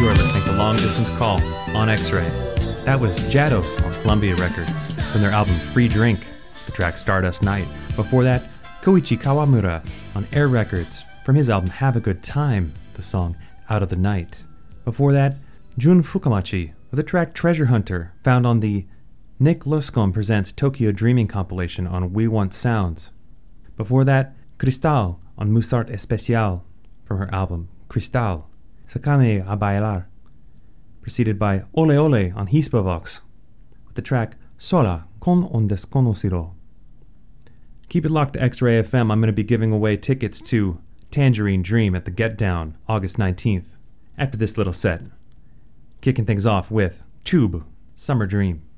You are listening to Long Distance Call on X-Ray. That was Jados on Columbia Records from their album Free Drink, the track Stardust Night. Before that, Koichi Kawamura on Air Records from his album Have a Good Time, the song Out of the Night. Before that, Jun Fukamachi with the track Treasure Hunter, found on the Nick Loscombe Presents Tokyo Dreaming compilation on We Want Sounds. Before that, Cristal on Musart Especial from her album Cristal, Sakame a Bailar, preceded by Ole Ole on Hispavox with the track Sola con un desconocido. Keep it locked to X-Ray FM. I'm going to be giving away tickets to Tangerine Dream at the Get Down, August 19th, after this little set. Kicking things off with Tube, Summer Dream.